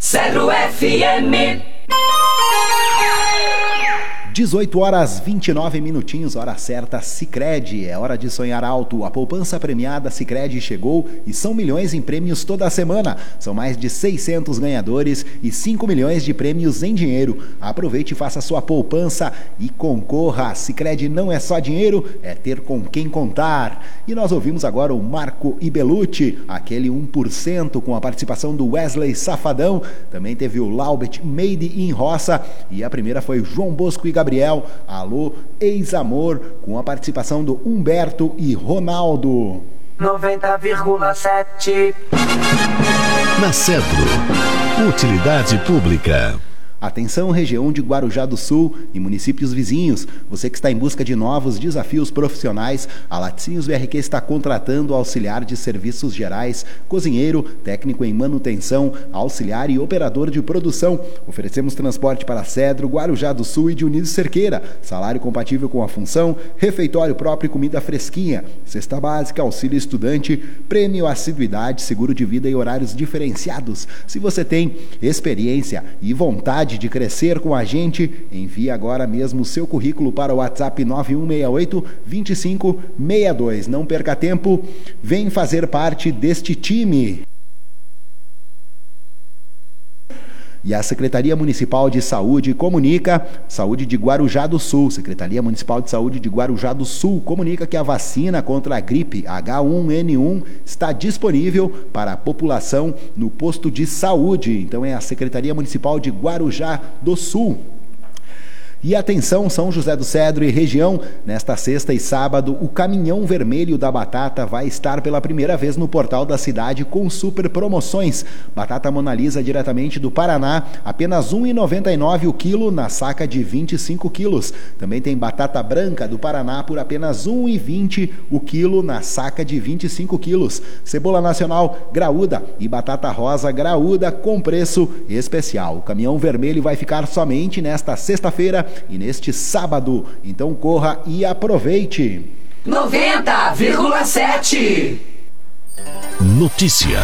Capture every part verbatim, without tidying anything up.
Cedro F M. dezoito horas e vinte e nove minutinhos, hora certa, Sicredi. É hora de sonhar alto. A poupança premiada Sicredi chegou e são milhões em prêmios toda semana. São mais de seiscentos ganhadores e cinco milhões de prêmios em dinheiro. Aproveite e faça sua poupança e concorra. Sicredi não é só dinheiro, é ter com quem contar. E nós ouvimos agora o Marco Ibelucci, aquele um por cento com a participação do Wesley Safadão. Também teve o Laubet Made in Roça e a primeira foi o João Bosco e Gabriel, Alô, Ex-Amor, com a participação do Humberto e Ronaldo. noventa vírgula sete. Na Cedro, utilidade pública. Atenção, região de Guarujá do Sul e municípios vizinhos. Você que está em busca de novos desafios profissionais, a Laticínios V R Q está contratando auxiliar de serviços gerais, cozinheiro, técnico em manutenção, auxiliar e operador de produção. Oferecemos transporte para Cedro, Guarujá do Sul e Dionísio Cerqueira. Salário compatível com a função, refeitório próprio e comida fresquinha. Cesta básica, auxílio estudante, prêmio assiduidade, seguro de vida e horários diferenciados. Se você tem experiência e vontade de crescer com a gente, envie agora mesmo o seu currículo para o WhatsApp nove um seis oito, dois cinco seis dois. Não perca tempo, vem fazer parte deste time. E a Secretaria Municipal de Saúde comunica, Saúde de Guarujá do Sul, Secretaria Municipal de Saúde de Guarujá do Sul comunica que a vacina contra a gripe H um N um está disponível para a população no posto de saúde. Então é a Secretaria Municipal de Guarujá do Sul. E atenção, São José do Cedro e região, nesta sexta e sábado, o Caminhão Vermelho da Batata vai estar pela primeira vez no portal da cidade com super promoções. Batata Mona Lisa diretamente do Paraná, apenas um real e noventa e nove centavos o quilo na saca de vinte e cinco quilos. Também tem batata branca do Paraná por apenas um real e vinte centavos o quilo na saca de vinte e cinco quilos. Cebola nacional graúda e batata rosa graúda com preço especial. O Caminhão Vermelho vai ficar somente nesta sexta-feira e neste sábado, então corra e aproveite. noventa vírgula sete. Notícia.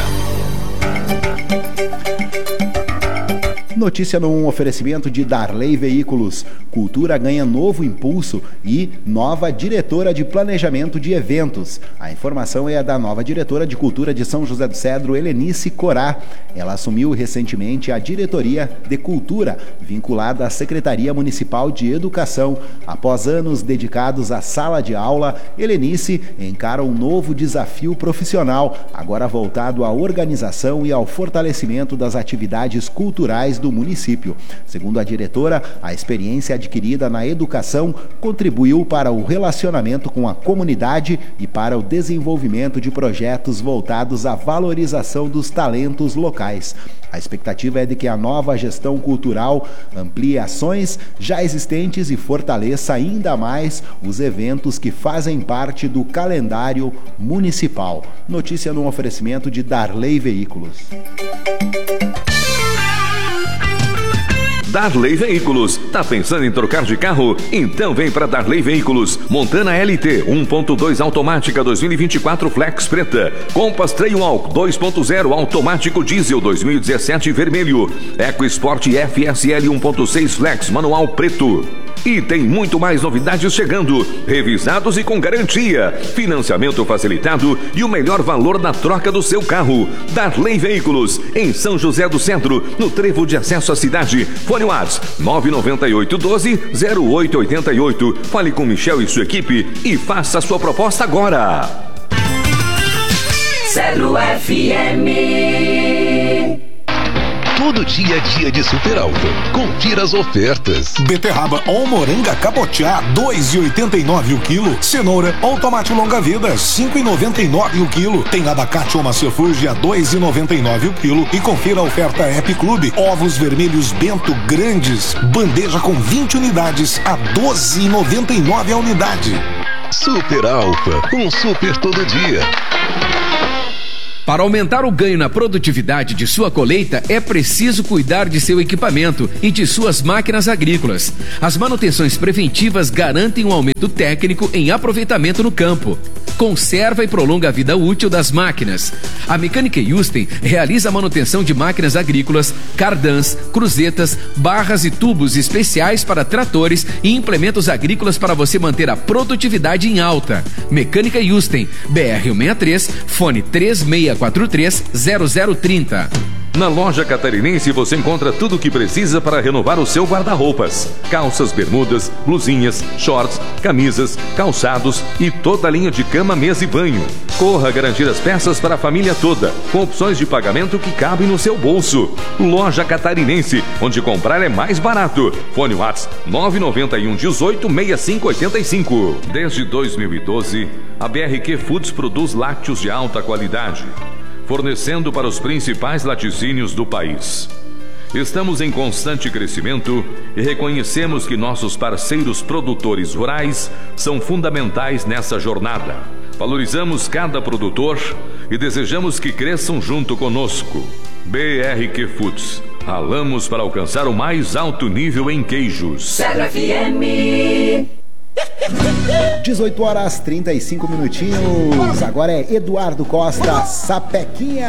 Notícia num oferecimento de Darley Veículos. Cultura ganha novo impulso e nova diretora de planejamento de eventos. A informação é a da nova diretora de cultura de São José do Cedro, Helenice Corá. Ela assumiu recentemente a diretoria de cultura, vinculada à Secretaria Municipal de Educação. Após anos dedicados à sala de aula, Helenice encara um novo desafio profissional, agora voltado à organização e ao fortalecimento das atividades culturais do do município. Segundo a diretora, a experiência adquirida na educação contribuiu para o relacionamento com a comunidade e para o desenvolvimento de projetos voltados à valorização dos talentos locais. A expectativa é de que a nova gestão cultural amplie ações já existentes e fortaleça ainda mais os eventos que fazem parte do calendário municipal. Notícia no oferecimento de Darley Veículos. Darley Veículos. Tá pensando em trocar de carro? Então vem para Darley Veículos. Montana L T um ponto dois automática dois mil e vinte e quatro Flex preta. Compass Trailwalk dois ponto zero automático diesel dois mil e dezessete vermelho. EcoSport F S L um ponto seis Flex manual preto. E tem muito mais novidades chegando, revisados e com garantia, financiamento facilitado e o melhor valor na troca do seu carro. Darley Veículos, em São José do Centro, no trevo de acesso à cidade. Fone WhatsApp nove nove oito um dois zero oito oito oito. Fale com Michel e sua equipe e faça a sua proposta agora. Cedro F M. Todo dia é dia de super alta. Confira as ofertas. Beterraba ou moranga cabotiá, dois reais e oitenta e nove centavos o quilo. Cenoura ou tomate longa-vida, cinco reais e noventa e nove centavos o quilo. Tem abacate ou maçã fuji a dois reais e noventa e nove centavos o quilo. E confira a oferta App Clube. Ovos vermelhos Bento grandes. Bandeja com vinte unidades a doze reais e noventa e nove centavos a unidade. Super Alfa, um super todo dia. Para aumentar o ganho na produtividade de sua colheita, é preciso cuidar de seu equipamento e de suas máquinas agrícolas. As manutenções preventivas garantem um aumento técnico em aproveitamento no campo. conserva e prolonga a vida útil das máquinas. A Mecânica Yusten realiza a manutenção de máquinas agrícolas, cardãs, cruzetas, barras e tubos especiais para tratores e implementos agrícolas para você manter a produtividade em alta. Mecânica Yusten, B R cento e sessenta e três, fone três seis quatro três, zero zero três zero. Na loja Catarinense você encontra tudo o que precisa para renovar o seu guarda-roupas. Calças, bermudas, blusinhas, shorts, camisas, calçados e toda a linha de cama, mesa e banho. Corra garantir as peças para a família toda, com opções de pagamento que cabem no seu bolso. Loja Catarinense, onde comprar é mais barato. Fone WhatsApp nove nove um, dezoito, sessenta e cinco oitenta e cinco. Desde dois mil e doze, a B R Q Foods produz lácteos de alta qualidade, fornecendo para os principais laticínios do país. Estamos em constante crescimento e reconhecemos que nossos parceiros produtores rurais são fundamentais nessa jornada. Valorizamos cada produtor e desejamos que cresçam junto conosco. B R Q Foods. Ralamos para alcançar o mais alto nível em queijos. Cedro F M. dezoito horas trinta e cinco minutinhos. Agora é Eduardo Costa, Sapequinha.